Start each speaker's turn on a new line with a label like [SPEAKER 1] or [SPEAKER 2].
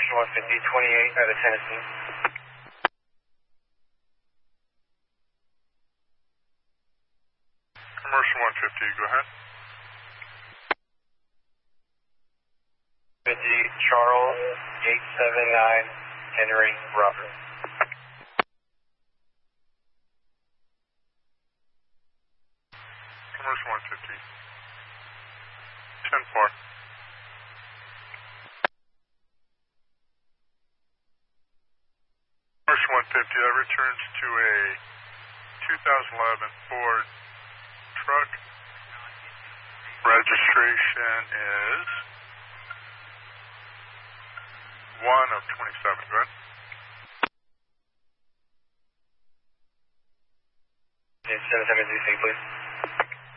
[SPEAKER 1] Commercial 150, 28 out of Tennessee.
[SPEAKER 2] Commercial 150, go ahead.
[SPEAKER 1] 50 Charles 879 Henry Robert.
[SPEAKER 2] Commercial 150. 10-4. Commercial 150, that returns to a 2011 Ford truck. Registration is 1 of 27. Go ahead.
[SPEAKER 1] 77 DC, please.